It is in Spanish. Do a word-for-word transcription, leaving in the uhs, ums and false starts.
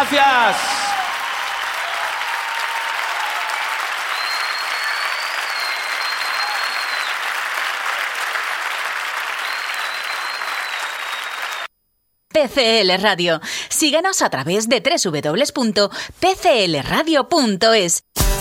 Gracias. P C L Radio. Síguenos a través de doble u doble u doble u punto p c l radio punto es.